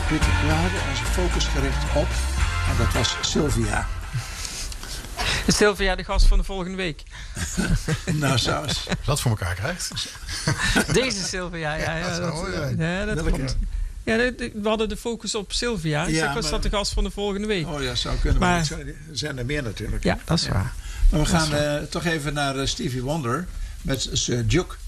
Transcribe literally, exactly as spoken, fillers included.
Pieter, we hadden onze focus gericht op, en dat was Sylvia. Sylvia, de gast van de volgende week. Nou, saus. Dat voor elkaar krijgt. Deze Sylvia, ja. ja, dat dat, zou mooi zijn. ja, dat Welke? klopt. Ja, de- de- we hadden de focus op Sylvia. Ja, Ja, zeg, was maar- dat de gast van de volgende week? Oh ja, zou kunnen. Maar, Maar- het zijn, er zijn er meer natuurlijk. Ja, dat is waar. Maar we gaan uh, toch even naar uh, Stevie Wonder met Sir Duke.